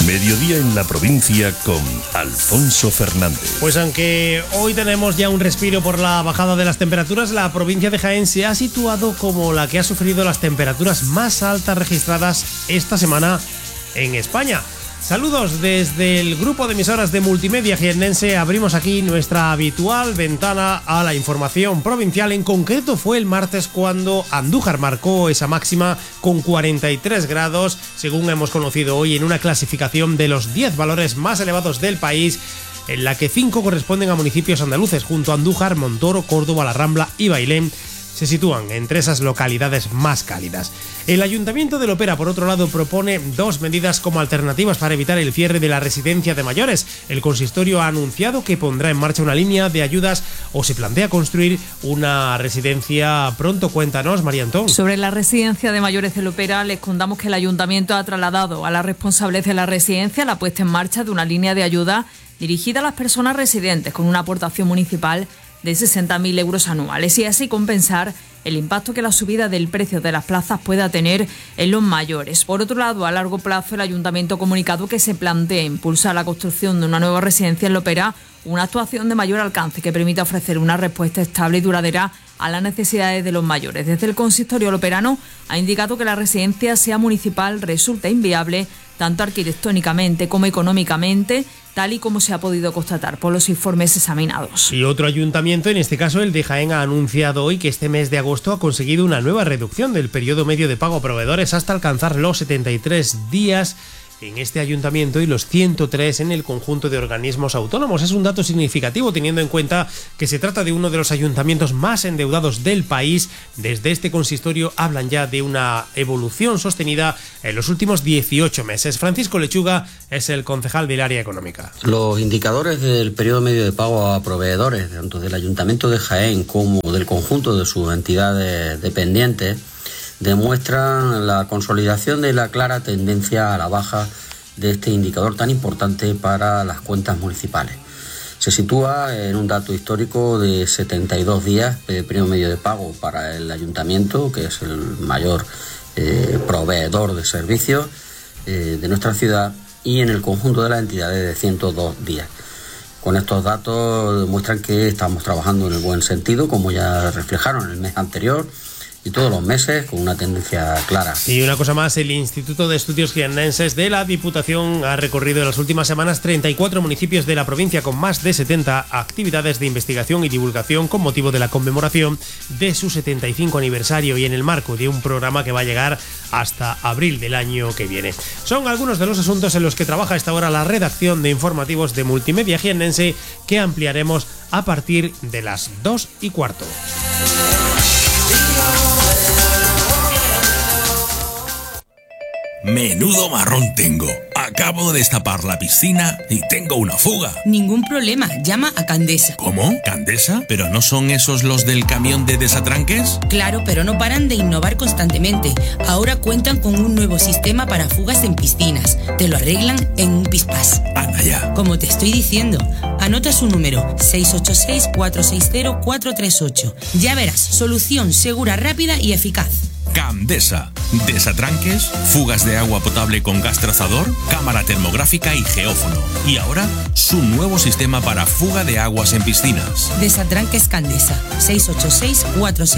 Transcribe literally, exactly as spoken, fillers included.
Mediodía en la provincia con Alfonso Fernández. Pues aunque hoy tenemos ya un respiro por la bajada de las temperaturas, la provincia de Jaén se ha situado como la que ha sufrido las temperaturas más altas registradas esta semana en España. Saludos desde el grupo de emisoras de Multimedia Jiennense. Abrimos aquí nuestra habitual ventana a la información provincial. En concreto fue el martes cuando Andújar marcó esa máxima con cuarenta y tres grados, según hemos conocido hoy, en una clasificación de los diez valores más elevados del país, en la que cinco corresponden a municipios andaluces. Junto a Andújar, Montoro, Córdoba, La Rambla y Bailén se sitúan entre esas localidades más cálidas. El Ayuntamiento de Lopera, por otro lado, propone dos medidas como alternativas para evitar el cierre de la residencia de mayores. El consistorio ha anunciado que pondrá en marcha una línea de ayudas o se plantea construir una residencia pronto. Cuéntanos, María Antón. Sobre la residencia de mayores de Lopera, les contamos que el Ayuntamiento ha trasladado a la responsable de la residencia la puesta en marcha de una línea de ayuda dirigida a las personas residentes con una aportación municipal de sesenta mil euros anuales y así compensar el impacto que la subida del precio de las plazas pueda tener en los mayores. Por otro lado, a largo plazo, el Ayuntamiento ha comunicado que se plantea impulsar la construcción de una nueva residencia en Lopera, una actuación de mayor alcance que permita ofrecer una respuesta estable y duradera a las necesidades de los mayores. Desde el consistorio loperano ha indicado que la residencia sea municipal resulta inviable tanto arquitectónicamente como económicamente, tal y como se ha podido constatar por los informes examinados. Y otro ayuntamiento, en este caso el de Jaén, ha anunciado hoy que este mes de agosto ha conseguido una nueva reducción del periodo medio de pago a proveedores hasta alcanzar los setenta y tres días en este ayuntamiento y los ciento tres en el conjunto de organismos autónomos. Es un dato significativo teniendo en cuenta que se trata de uno de los ayuntamientos más endeudados del país. Desde este consistorio hablan ya de una evolución sostenida en los últimos dieciocho meses. Francisco Lechuga es el concejal del área económica. Los indicadores del periodo medio de pago a proveedores, tanto del Ayuntamiento de Jaén como del conjunto de sus entidades dependientes, demuestran la consolidación de la clara tendencia a la baja de este indicador tan importante para las cuentas municipales. Se sitúa en un dato histórico de setenta y dos días de periodo medio de pago para el ayuntamiento, que es el mayor eh, proveedor de servicios eh, de nuestra ciudad, y en el conjunto de las entidades de ciento dos días. Con estos datos demuestran que estamos trabajando en el buen sentido, como ya reflejaron en el mes anterior, y todos los meses con una tendencia clara. Y una cosa más, el Instituto de Estudios Jiennenses de la Diputación ha recorrido en las últimas semanas treinta y cuatro municipios de la provincia con más de setenta actividades de investigación y divulgación con motivo de la conmemoración de su setenta y cinco aniversario y en el marco de un programa que va a llegar hasta abril del año que viene. Son algunos de los asuntos en los que trabaja a esta hora la redacción de informativos de Multimedia Jiennense, que ampliaremos a partir de las dos y cuarto. Menudo marrón tengo. Acabo de destapar la piscina y tengo una fuga. Ningún problema, llama a Candesa. ¿Cómo? ¿Candesa? ¿Pero no son esos los del camión de desatranques? Claro, pero no paran de innovar constantemente. Ahora cuentan con un nuevo sistema para fugas en piscinas. Te lo arreglan en un pispás. Anda ya. Como te estoy diciendo, anota su número seis ocho seis, cuatro seis cero, cuatro tres ocho. Ya verás, solución segura, rápida y eficaz. Candesa. Desatranques, fugas de agua potable con gas trazador, cámara termográfica y geófono. Y ahora, su nuevo sistema para fuga de aguas en piscinas. Desatranques Candesa. seis ocho seis, cuatro seis